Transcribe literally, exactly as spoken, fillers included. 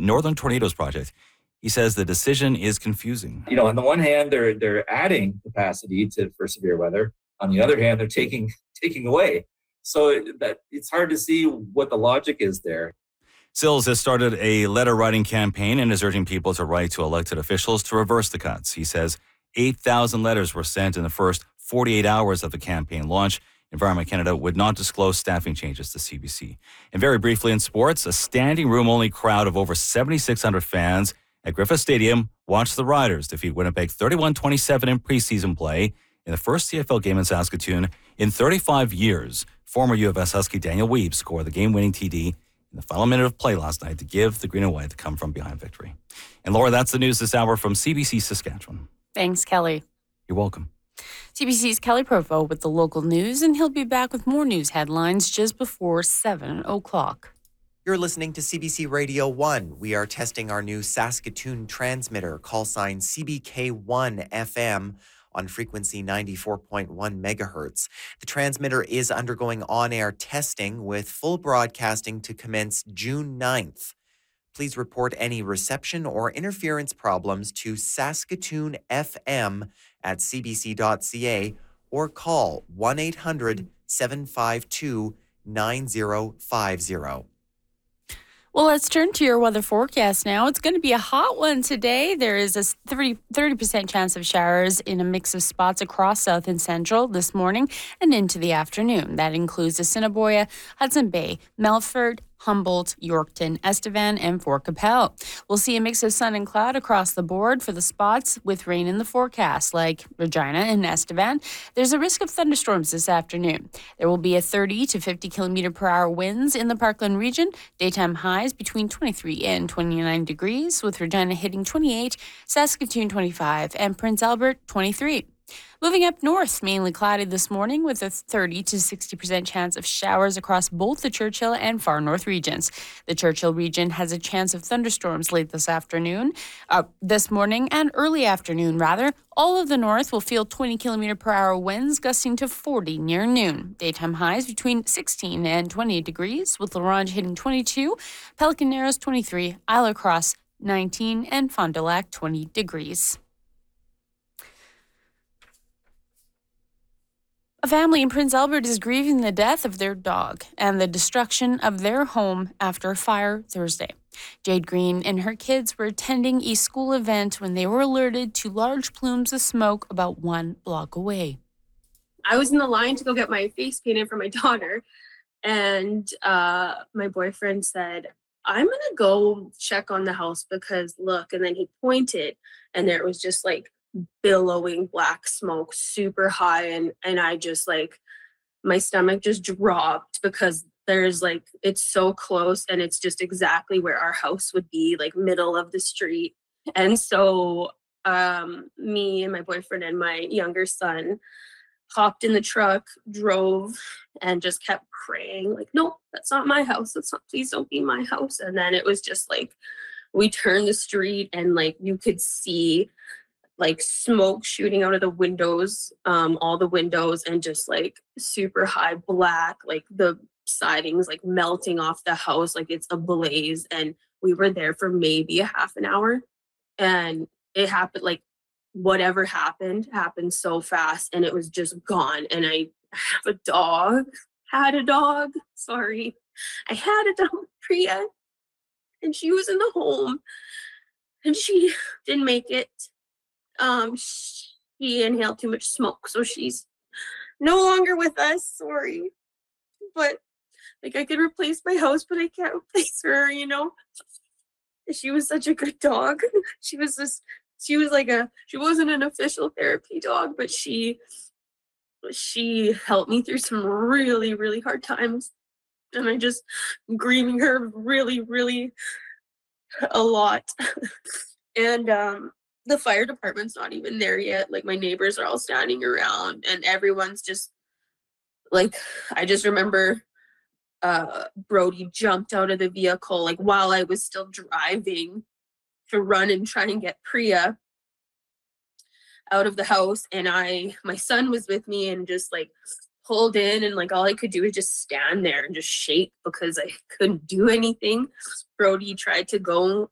Northern Tornadoes Project. He says the decision is confusing. You know, on the one hand, they're they're adding capacity to for severe weather. On the other hand, they're taking taking away. So that it's hard to see what the logic is there. Sills has started a letter-writing campaign and is urging people to write to elected officials to reverse the cuts. He says eight thousand letters were sent in the first forty-eight hours of the campaign launch. Environment Canada would not disclose staffing changes to C B C. And very briefly in sports, a standing room-only crowd of over seventy-six hundred fans at Griffith Stadium watched the Riders defeat Winnipeg thirty-one twenty-seven in preseason play in the first C F L game in Saskatoon in thirty-five years. Former U of S Husky Daniel Weeb scored the game-winning T D in the final minute of play last night to give the Green and White the come-from-behind victory. And Laura, that's the news this hour from C B C Saskatchewan. Thanks, Kelly. You're welcome. C B C's Kelly Provo with the local news, and he'll be back with more news headlines just before seven o'clock. You're listening to C B C Radio one. We are testing our new Saskatoon transmitter, call sign C B K one F M, on frequency ninety-four point one megahertz. The transmitter is undergoing on-air testing with full broadcasting to commence June ninth. Please report any reception or interference problems to Saskatoon F M at c b c dot c a or call one eight hundred seven five two nine zero five zero. Well, let's turn to your weather forecast now. It's going to be a hot one today. There is a thirty percent chance of showers in a mix of spots across South and Central this morning and into the afternoon. That includes Assiniboia, Hudson Bay, Melfort, Humboldt, Yorkton, Estevan, and Fort Capel. We'll see a mix of sun and cloud across the board for the spots with rain in the forecast, like Regina and Estevan. There's a risk of thunderstorms this afternoon. There will be a thirty to fifty kilometer per hour winds in the Parkland region. Daytime highs between twenty-three and twenty-nine degrees, with Regina hitting twenty-eight, Saskatoon twenty-five, and Prince Albert twenty-three. Moving up north, mainly cloudy this morning with a thirty to sixty percent chance of showers across both the Churchill and far north regions. The Churchill region has a chance of thunderstorms late this afternoon, uh, this morning and early afternoon rather. All of the north will feel twenty kilometer per hour winds gusting to forty near noon. Daytime highs between sixteen and twenty-eight degrees, with La Ronge hitting twenty-two, Pelican Narrows twenty-three, Isle Across nineteen, and Fond du Lac twenty degrees. A family in Prince Albert is grieving the death of their dog and the destruction of their home after a fire Thursday. Jade Green and her kids were attending a school event when they were alerted to large plumes of smoke about one block away. I was in the line to go get my face painted for my daughter, and uh, my boyfriend said, I'm going to go check on the house because look, and then he pointed, and there was just like billowing black smoke super high, and and I just like my stomach just dropped because there's like it's so close and it's just exactly where our house would be, like middle of the street. And so um me and my boyfriend and my younger son hopped in the truck, drove, and just kept praying like, no, that's not my house, that's not, please don't be my house. And then it was just like we turned the street and like you could see like smoke shooting out of the windows, um, all the windows, and just like super high black, like the sidings like melting off the house, like it's ablaze. And we were there for maybe a half an hour, and it happened like whatever happened happened so fast, and it was just gone. And I have a dog, had a dog, sorry, I had a dog, Priya, and she was in the home, and she didn't make it. Um, she inhaled too much smoke, so she's no longer with us. Sorry, but like I could replace my house, but I can't replace her. You know, she was such a good dog. She was just, she was like a, she wasn't an official therapy dog, but she, she helped me through some really, really hard times, and I just grieving her really, really a lot. And um. The fire department's not even there yet. Like my neighbors are all standing around and everyone's just like, I just remember uh, Brody jumped out of the vehicle like while I was still driving to run and try and get Priya out of the house. And I, my son was with me and just like pulled in, and like all I could do was just stand there and just shake because I couldn't do anything. Brody tried to go